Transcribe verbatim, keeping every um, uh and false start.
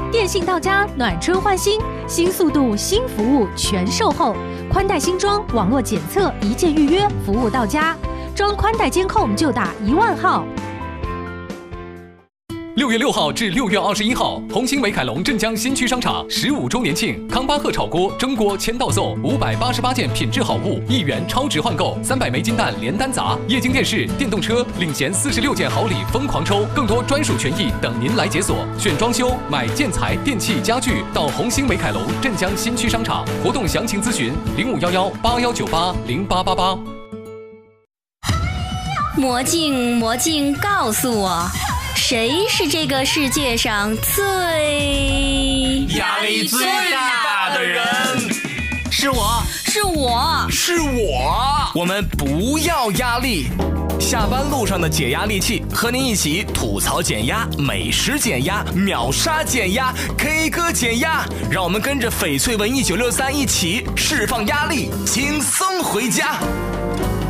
电信到家，暖春换新，新速度、新服务全售后，宽带新装，网络检测，一键预约，服务到家。装宽带监控就打一万号。 六月六号至六月二十一号，红星美凯龙镇江新区商场十五周年庆，康巴赫炒锅、蒸锅签到送五百八十八件品质好物，一元超值换购，三百枚金蛋连单砸，液晶电视、电动车领衔四十六件好礼疯狂抽，更多专属权益等您来解锁。选装修、买建材、电器、家具，到红星美凯龙镇江新区商场。活动详情咨询零五幺幺八幺九八零八八八。 魔镜，魔镜，告诉我。谁是这个世界上最压力最大的人？ 是我，是我， 是我。我们不要压力。下班路上的解压利器，和您一起吐槽减压、美食减压、秒杀减压、K 歌减压。让我们跟着翡翠文一九六三一起释放压力，轻松回家。